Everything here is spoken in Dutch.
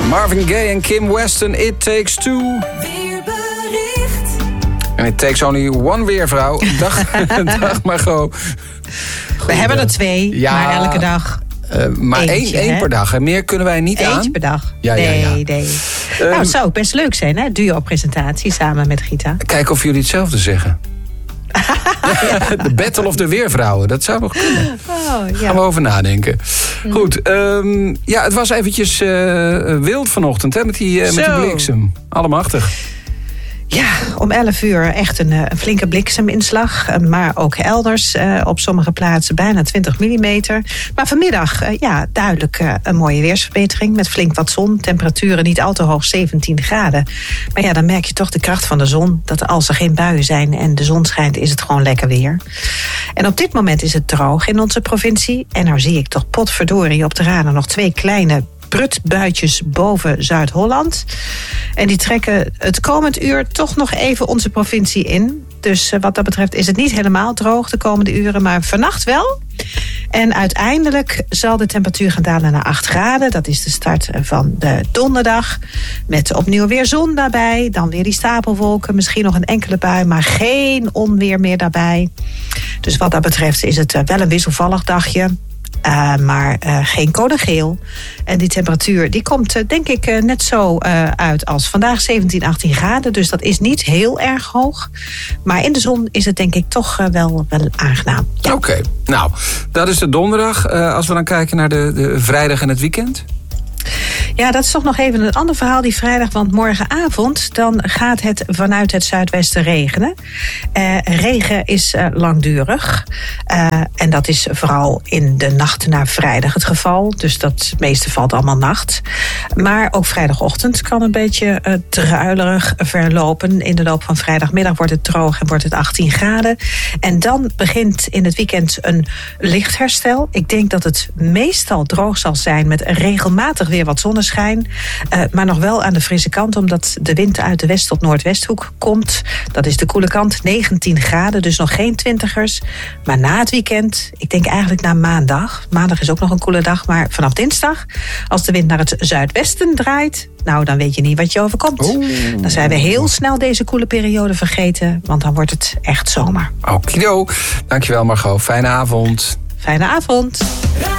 Marvin Gaye en Kim Weston, It Takes Two. Weerbericht. En it takes only one weervrouw. Dag Margot. We hebben er 2, Ja, maar elke dag maar eentje, één hè? per dag. En meer kunnen wij niet aan. Eentje per dag. Ja. Nee. Nou, het zou ook best leuk zijn, hè? Duo-presentatie samen met Gita. Kijken of jullie hetzelfde zeggen. De battle of de weervrouwen. Dat zou nog kunnen. Gaan we over nadenken. Goed, het was eventjes wild vanochtend, hè, met die bliksem. Allemachtig. Ja, om 11 uur echt een flinke blikseminslag. Maar ook elders op sommige plaatsen bijna 20 millimeter. Maar vanmiddag, duidelijk een mooie weersverbetering. Met flink wat zon. Temperaturen niet al te hoog, 17 graden. Maar ja, dan merk je toch de kracht van de zon. Dat als er geen buien zijn en de zon schijnt, is het gewoon lekker weer. En op dit moment is het droog in onze provincie. En nou zie ik toch potverdorie op de radar nog 2 kleine prutbuitjes boven Zuid-Holland. En die trekken het komend uur toch nog even onze provincie in. Dus wat dat betreft is het niet helemaal droog de komende uren, maar vannacht wel. En uiteindelijk zal de temperatuur gaan dalen naar 8 graden. Dat is de start van de donderdag. Met opnieuw weer zon daarbij. Dan weer die stapelwolken. Misschien nog een enkele bui, maar geen onweer meer daarbij. Dus wat dat betreft is het wel een wisselvallig dagje. Maar geen code geel. En die temperatuur die komt denk ik net zo uit als vandaag, 17, 18 graden. Dus dat is niet heel erg hoog. Maar in de zon is het denk ik toch wel aangenaam. Ja. Oké, nou, dat is de donderdag. Als we dan kijken naar de vrijdag en het weekend. Ja, dat is toch nog even een ander verhaal die vrijdag. Want morgenavond dan gaat het vanuit het zuidwesten regenen. Regen is langdurig. En dat is vooral in de nacht naar vrijdag het geval. Dus het meeste valt allemaal nacht. Maar ook vrijdagochtend kan een beetje druilerig verlopen. In de loop van vrijdagmiddag wordt het droog en wordt het 18 graden. En dan begint in het weekend een licht herstel. Ik denk dat het meestal droog zal zijn met regelmatig weer wat zonneschijn. Maar nog wel aan de frisse kant, omdat de wind uit de west- tot noordwesthoek komt. Dat is de koele kant, 19 graden, dus nog geen 20ers. Maar na het weekend, ik denk eigenlijk na maandag. Maandag is ook nog een koele dag, maar vanaf dinsdag, als de wind naar het zuidwesten draait, nou, dan weet je niet wat je overkomt. Dan zijn we heel snel deze koele periode vergeten, want dan wordt het echt zomer. Okido. Dankjewel Margot. Fijne avond. Fijne avond.